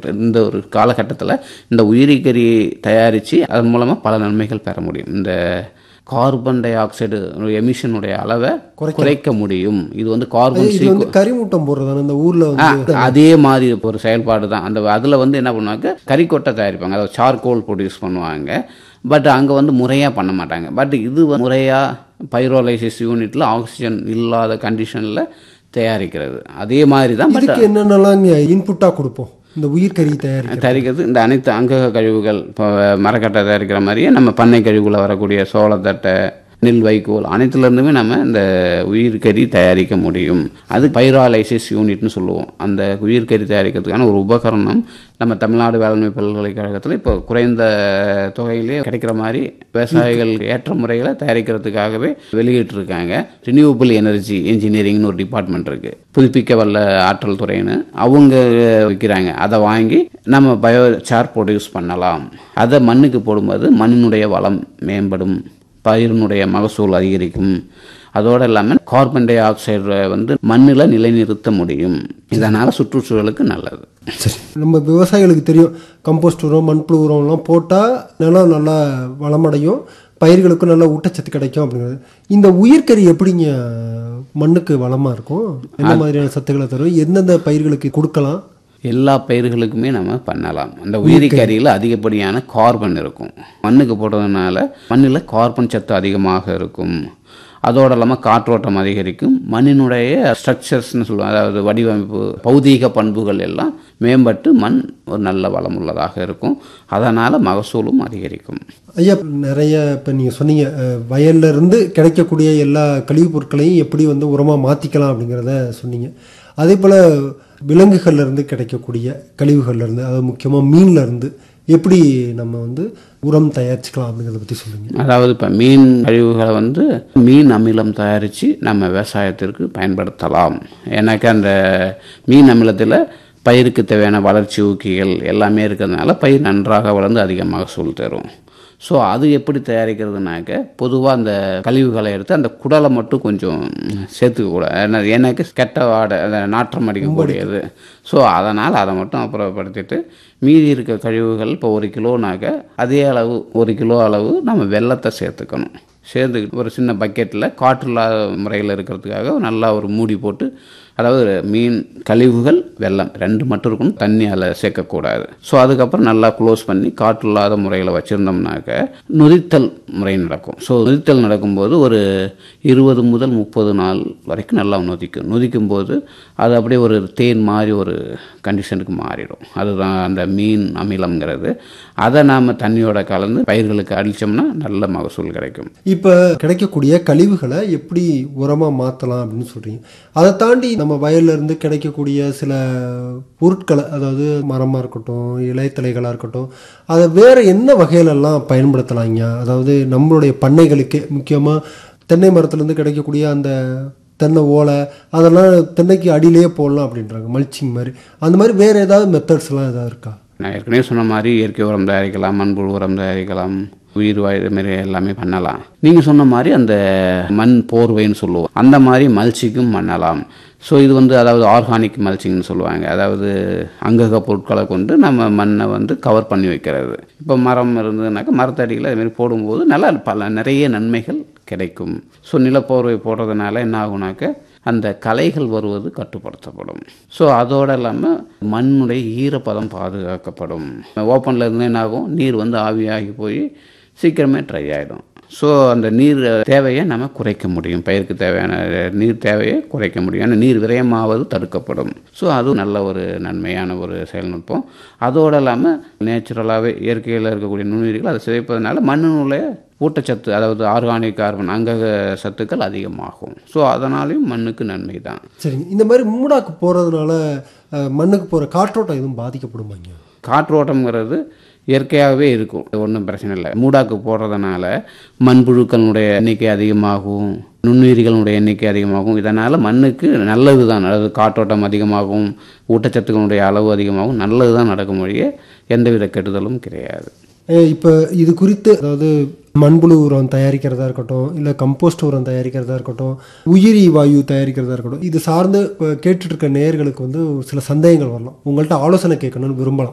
இந்த ஒரு காலகட்டத்தில் இந்த உயிரி கறி தயாரித்து அதன் மூலமாக பல நன்மைகள் பெற முடியும். இந்த கார்பன் டை ஆக்சைடு எமிஷனுடைய அளவை குறைக்க முடியும். இது வந்து கார்பன் கரிமூட்டம் போடுறதான இந்த ஊரில் அதே மாதிரி ஒரு செயல்பாடு தான். அந்த அதில் வந்து என்ன பண்ணுவாங்க, கறிக்கொட்டை தயாரிப்பாங்க, அதாவது சார்கோல் ப்ரொடியூஸ் பண்ணுவாங்க. பட் அங்கே வந்து முறையாக பண்ண மாட்டாங்க. பட் இது முறையாக பைரோலைசிஸ் யூனிட்டில் ஆக்சிஜன் இல்லாத கண்டிஷனில் தயாரிக்கிறது. அதே மாதிரி தான். பட் என்னென்னலாம் இன்புட்டாக கொடுப்போம் இந்த உயிர்கறி தயாரிக்கிறது? இந்த அனைத்து அங்கக கழிவுகள், இப்போ மரக்கட்டை தயாரிக்கிற மாதிரியே நம்ம பண்ணை கழிவுகளை வரக்கூடிய சோளத்தட்டை, நெல், வைக்கோல் அனைத்துலேருந்துமே நம்ம இந்த உயிர்கறி தயாரிக்க முடியும். அது பைராலைசிஸ் யூனிட்னு சொல்லுவோம். அந்த உயிர்கறி தயாரிக்கிறதுக்கான ஒரு உபகரணம் நம்ம தமிழ்நாடு வேளாண்மை பல்கலைக்கழகத்தில் இப்போ குறைந்த தொகையிலே கிடைக்கிற மாதிரி விவசாயிகள் ஏற்ற முறைகளை தயாரிக்கிறதுக்காகவே வெளியிட்டிருக்காங்க. ரினியூவபிள் எனர்ஜி இன்ஜினியரிங்னு ஒரு டிபார்ட்மெண்ட் இருக்குது, புதுப்பிக்க வல்ல ஆற்றல் துறைன்னு அவங்க விற்கிறாங்க. அதை வாங்கி நம்ம பயோசார் ப்ரொடியூஸ் பண்ணலாம். அதை மண்ணுக்கு போடும்போது மண்ணினுடைய வளம் மேம்படும், பயிரினுடைய மகசூல் அதிகரிக்கும். அதோடு இல்லாமல் கார்பன் டை ஆக்சைடை வந்து மண்ணில் நிலைநிறுத்த முடியும். இதனால் சுற்றுச்சூழலுக்கு நல்லது. சரி, நம்ம விவசாயிகளுக்கு தெரியும் கம்போஸ்ட் உரம், மண்புழு உரம்லாம் போட்டால் நிலம் நல்லா வளமடையும், பயிர்களுக்கும் நல்ல ஊட்டச்சத்து கிடைக்கும் அப்படிங்கிறது. இந்த உயிர்கறி எப்படிங்க மண்ணுக்கு வளமாக இருக்கும்? என்ன மாதிரியான சத்துக்களை தரும்? எந்தெந்த பயிர்களுக்கு கொடுக்கலாம்? எல்லா பயிர்களுக்குமே நம்ம பண்ணலாம். அந்த உயிரி கறியில் அதிகப்படியான கார்பன் இருக்கும். மண்ணுக்கு போடுறதுனால மண்ணில் கார்பன் சத்து அதிகமாக இருக்கும். அதோடு இல்லாமல் காற்றோட்டம் அதிகரிக்கும். மண்ணினுடைய ஸ்ட்ரக்சர்ஸ்னு சொல்லுவோம், அதாவது வடிவமைப்பு, பௌதீக பண்புகள் எல்லாம் மேம்பட்டு மண் ஒரு நல்ல வளம் உள்ளதாக இருக்கும். அதனால் மகசூலும் அதிகரிக்கும். ஐயா, நிறைய இப்போ நீங்கள் சொன்னீங்க வயல்ல இருந்து கிடைக்கக்கூடிய எல்லா கழிவுப் பொருட்களையும் எப்படி வந்து உரமாக மாற்றிக்கலாம் அப்படிங்கிறத சொன்னீங்க. அதே போல் விலங்குகள்லேருந்து கிடைக்கக்கூடிய கழிவுகள்லேருந்து, அதாவது முக்கியமாக மீன்லேருந்து எப்படி நம்ம வந்து உரம் தயாரிச்சுக்கலாம் அப்படிங்கிறத பற்றி சொல்லுங்கள். அதாவது இப்போ மீன் கழிவுகளை வந்து மீன் அமிலம் தயாரித்து நம்ம விவசாயத்திற்கு பயன்படுத்தலாம். ஏன்னாக்கா அந்த மீன் அமிலத்தில் பயிருக்கு தேவையான வளர்ச்சி ஊக்கிகள் எல்லாமே இருக்கிறதுனால பயிர் நன்றாக வளர்ந்து அதிக மகசூல் தரும். ஸோ அது எப்படி தயாரிக்கிறதுனாக்க, பொதுவாக அந்த கழிவுகளை எடுத்து அந்த குடலை மட்டும் கொஞ்சம் சேர்த்துக்கூடாது. ஏன்னாக்க கெட்ட வாடை, அந்த நாற்றம் அடிக்கக்கூடியது. ஸோ அதனால் அதை மட்டும் அப்புறப்படுத்திட்டு மீதி இருக்க கழிவுகள் இப்போ 1 கிலோனாக்க அதே அளவு 1 கிலோ அளவு நம்ம வெல்லத்தை சேர்த்துக்கணும். சேர்த்துக்கிட்டு ஒரு சின்ன பக்கெட்டில் காற்றில்லாத முறையில் இருக்கிறதுக்காக நல்லா ஒரு மூடி போட்டு, அதாவது மீன் கழிவுகள் வெல்லம் 2 மட்டும் இருக்கணும், தண்ணி அதில் சேர்க்கக்கூடாது. ஸோ அதுக்கப்புறம் நல்லா க்ளோஸ் பண்ணி காற்றில்லாத முறையில் வச்சுருந்தோம்னாக்க நொதித்தல் முறை நடக்கும். ஸோ நொதித்தல் நடக்கும்போது ஒரு 20 முதல் 30 நாள் வரைக்கும் நல்லா நொதிக்கும் போது அது அப்படியே ஒரு தேன் மாதிரி ஒரு கண்டிஷனுக்கு மாறிடும். அதுதான் அந்த மீன் அமிலம்ங்கிறது. அதை நாம் தண்ணியோட கலந்து பயிர்களுக்கு அடித்தோம்னா நல்ல மகசூல் கிடைக்கும். இப்போ கிடைக்கக்கூடிய கழிவுகளை எப்படி உரமாக மாற்றலாம் அப்படின்னு சொல்கிறீங்க. அதை தாண்டி நம்ம வயல்லேருந்து கிடைக்கக்கூடிய சில பொருட்களை, அதாவது மரமாக இருக்கட்டும், இலைத்தலைகளாக இருக்கட்டும், அதை வேறு என்ன வகையிலெல்லாம் பயன்படுத்தலாங்க? அதாவது நம்மளுடைய பண்ணைகளுக்கு முக்கியமாக தென்னை மரத்துலேருந்து கிடைக்கக்கூடிய அந்த தென்னை ஓலை, அதெல்லாம் தென்னைக்கு அடியிலேயே போடலாம் அப்படின்றாங்க, மல்ச்சிங் மாதிரி. அந்த மாதிரி வேறு ஏதாவது மெத்தட்ஸ்லாம் ஏதாவது இருக்கா? நான் ஏற்கனவே சொன்ன மாதிரி இயற்கை உரம் தயாரிக்கலாம், மண்புழு உரம் தயாரிக்கலாம், உயிர் வாயு, இதுமாரி எல்லாமே பண்ணலாம். நீங்கள் சொன்ன மாதிரி அந்த மண் போர்வைன்னு சொல்லுவோம், அந்த மாதிரி மல்ச்சிங்கும் பண்ணலாம். ஸோ இது வந்து அதாவது ஆர்கானிக் மல்ச்சிங்னு சொல்லுவாங்க. அதாவது அங்கக பொருட்களை கொண்டு நம்ம மண்ணை வந்து கவர் பண்ணி வைக்கிறது. இப்போ மரம் இருந்ததுனாக்கா மரத்தடியில் அதுமாரி போடும்போது நல்லா நிறைய நன்மைகள் கிடைக்கும். ஸோ நிலப்போர்வை போடுறதுனால என்ன ஆகுனாக்க அந்த களைகள் வருவது கட்டுப்படுத்தப்படும். ஸோ அதோடு இல்லாமல் மண்ணுடைய ஈரப்பதம் பாதுகாக்கப்படும். ஓப்பனில் இருந்து என்ன ஆகும், நீர் வந்து ஆவியாகி போய் சீக்கிரமே ட்ரை ஆகிடும். ஸோ அந்த நீர் தேவையை நம்ம குறைக்க முடியும், பயிருக்கு தேவையான நீர் தேவையை குறைக்க முடியும். ஏன்னா நீர் விரயமாவது தடுக்கப்படும். ஸோ அது நல்ல ஒரு நன்மையான ஒரு செயல்நுட்பம். அதோடு இல்லாமல் நேச்சுரலாகவே இயற்கையில் இருக்கக்கூடிய நுண்ணுயிர்கள் அதை சிதைப்பதனால மண்ணினுடைய ஊட்டச்சத்து, அதாவது ஆர்கானிக் கார்பன், அங்கக சத்துக்கள் அதிகமாகும். ஸோ அதனாலையும் மண்ணுக்கு நன்மை தான். சரி, இந்த மாதிரி மூடாக்கு போகிறதுனால மண்ணுக்கு போகிற காற்றோட்டம் எதுவும் பாதிக்கப்படுமாங்க? காற்றோட்டம்ங்கிறது இயற்கையாகவே இருக்கும், ஒன்றும் பிரச்சனை இல்லை. மூடாக்கு போடுறதுனால மண்புழுக்களுடைய எண்ணிக்கை அதிகமாகும், நுண்ணுயிரிகளுடைய எண்ணிக்கை அதிகமாகும். இதனால் மண்ணுக்கு நல்லது தான், அதாவது காற்றோட்டம் அதிகமாகும், ஊட்டச்சத்துக்களுடைய அளவு அதிகமாகும், நல்லது தான் நடக்கும், வழியே எந்தவித கெடுதலும் கிடையாது. இப்போ இது குறித்து, அதாவது மண்புழு உரம் தயாரிக்கிறதா இருக்கட்டும், இல்லை கம்போஸ்ட் உரம் தயாரிக்கிறதா இருக்கட்டும், உயிரி வாயு தயாரிக்கிறதா இருக்கட்டும், இது சார்ந்து கேட்டுட்டு இருக்க நேயர்களுக்கு வந்து சில சந்தேகங்கள் வரலாம். உங்கள்கிட்ட ஆலோசனை கேட்கணும்னு விரும்பலாம்.